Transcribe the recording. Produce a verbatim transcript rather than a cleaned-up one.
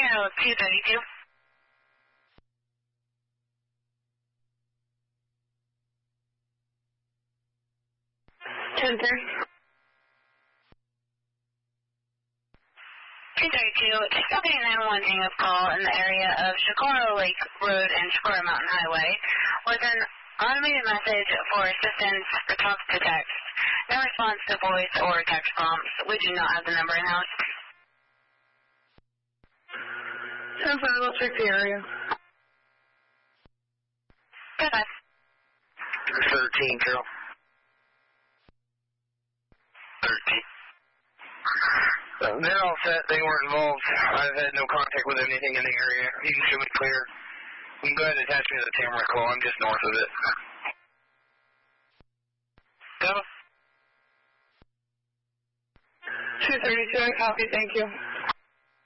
Channel two thirty-two. ten thirty. two thirty-two, Discovery nine one one of call in the area of Socorro Lake Road and Socorro Mountain Highway with an automated message for assistance for talk to text. No response to voice or text prompts. We do not have the number in-house. ten five, we'll check the area. Goodbye. thirteen, Carol. thirteen. Uh, they're all set. They weren't involved. I've had no contact with anything in the area. You can show me clear. You can go ahead and attach me to the Tamarack call. I'm just north of it. Go. two thirty-two, I copy. Thank you.